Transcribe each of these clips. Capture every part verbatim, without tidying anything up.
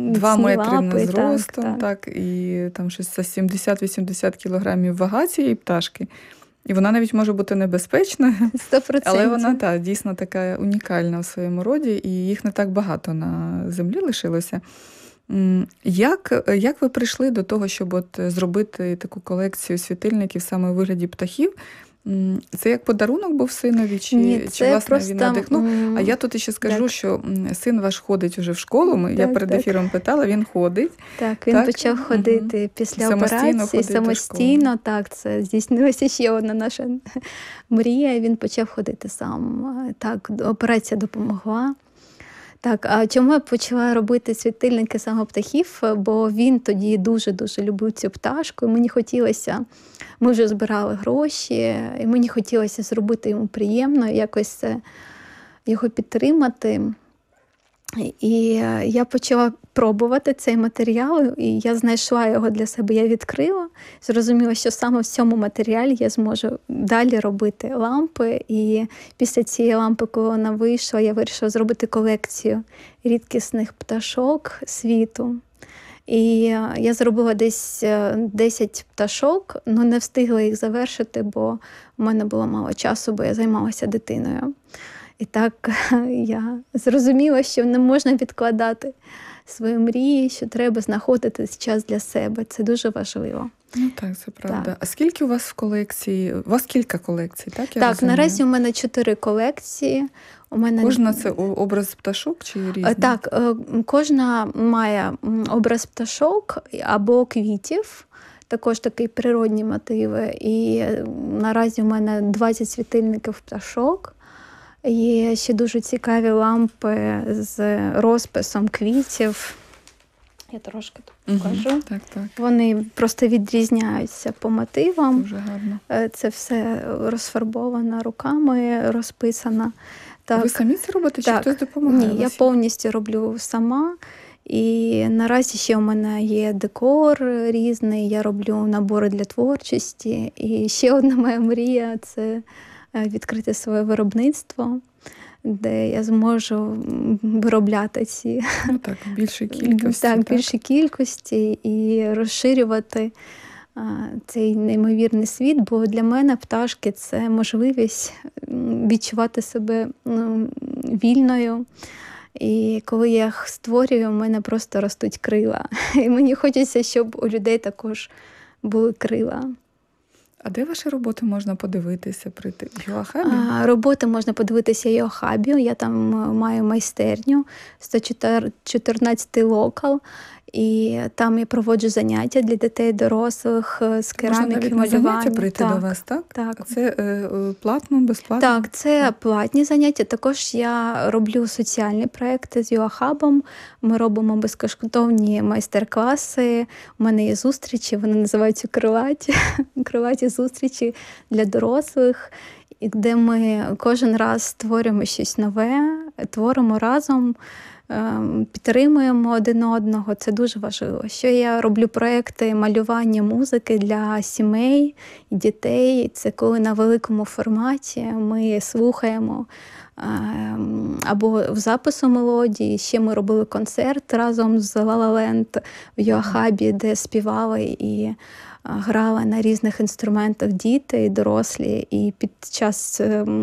два метри лапи, над зростом, так, так. так, і там щось за сімдесят-вісімдесят кілограмів вага цієї пташки. І вона навіть може бути небезпечна, сто відсотків. Але вона та, дійсно така унікальна в своєму роді, і їх не так багато на землі лишилося. Як, як ви прийшли до того, щоб от зробити таку колекцію світильників саме у вигляді птахів? Це як подарунок був синові, чи, Ні, чи власне просто... він надихнув? А я тут ще скажу, так. що син ваш ходить уже в школу, так, я перед так. ефіром питала, він ходить. Так, він так? почав ходити угу. після самостійно операції, самостійно, так, це здійснилася ще одна наша мрія, він почав ходити сам. Так, операція допомогла. Так, а чому я почала робити світильники саме птахів? Бо він тоді дуже-дуже любив цю пташку, і мені хотілося, ми вже збирали гроші, і мені хотілося зробити йому приємно, якось його підтримати. І я почала пробувати цей матеріал, і я знайшла його для себе, я відкрила, зрозуміла, що саме в цьому матеріалі я зможу далі робити лампи. І після цієї лампи, коли вона вийшла, я вирішила зробити колекцію рідкісних пташок світу. І я зробила десь десять пташок, але не встигла їх завершити, бо в мене було мало часу, бо я займалася дитиною. І так я зрозуміла, що не можна відкладати свої мрії, що треба знаходити час для себе. Це дуже важливо. Ну так, це правда. Так. А скільки у вас в колекції? У вас кілька колекцій, так? Я так, розумію? Наразі у мене чотири колекції. У мене... Кожна це образ пташок чи різні? Так, кожна має образ пташок або квітів. Також такі природні мотиви. І наразі у мене двадцять світильників пташок. Є ще дуже цікаві лампи з розписом квітів. Я трошки тут покажу. Угу, так, так. Вони просто відрізняються по мотивам. Дуже гарно. Це все розфарбовано руками, розписано. Так. Ви самі це робите, чи так. хтось допомагає? Ні, я повністю роблю сама. І наразі ще у мене є декор різний, я роблю набори для творчості. І ще одна моя мрія – це відкрити своє виробництво, де я зможу виробляти ці ну, так, більші кількості. Так, так, більші кількості і розширювати а, цей неймовірний світ, бо для мене пташки – це можливість відчувати себе ну, вільною. І коли я їх створюю, у мене просто ростуть крила. І мені хочеться, щоб у людей також були крила. А де ваші роботи можна подивитися? Прийти в Юахабі? Роботи можна подивитися в Юахабі. Я там маю майстерню, сто чотирнадцятий локал. І там я проводжу заняття для дітей, дорослих з кераміки, малювання. Можна навіть на заняття прийти так, до вас, так? Так. Це е, платно, безплатно? Так, це платні заняття. Також я роблю соціальні проекти з Юахабом. Ми робимо безкоштовні майстер-класи. У мене є зустрічі, вони називаються крилаті. Крилаті зустрічі для дорослих, де ми кожен раз створюємо щось нове, творимо разом, підтримуємо один одного. Це дуже важливо. Ще я роблю проекти малювання музики для сімей і дітей. Це коли на великому форматі ми слухаємо або в запису мелодії. Ще ми робили концерт разом з La La Land в Юахабі, де співали і грали на різних інструментах діти і дорослі. І під час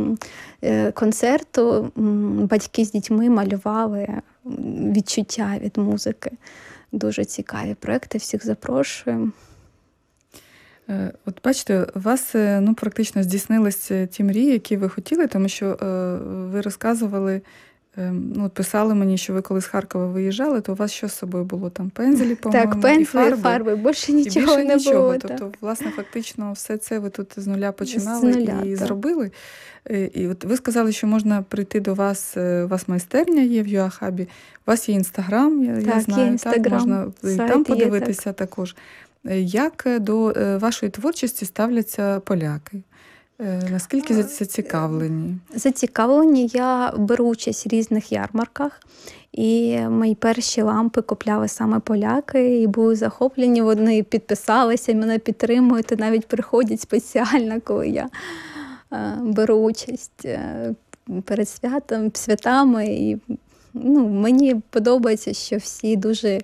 концерту батьки з дітьми малювали відчуття від музики. Дуже цікаві проекти, всіх запрошую. От бачите, у вас ну, практично здійснилися ті мрії, які ви хотіли, тому що е, ви розказували, е, ну, писали мені, що ви коли з Харкова виїжджали, то у вас що з собою було? Там пензелі, по-моєму, так, пензелі, і фарби, фарби, більше нічого і більше не нічого. було. Тобто, так. власне, фактично все це ви тут з нуля починали з нуля, і так. зробили. І от ви сказали, що можна прийти до вас, у вас майстерня є в Юахабі, у вас є Інстаграм, я, так, я знаю, є Інстаграм, так, можна і там подивитися є, так. також. Як до вашої творчості ставляться поляки? Наскільки зацікавлені? Зацікавлені. Я беру участь в різних ярмарках. І мої перші лампи купляли саме поляки. І були захоплені. Вони підписалися, мене підтримують. І навіть приходять спеціально, коли я беру участь перед святом, святами. І ну, мені подобається, що всі дуже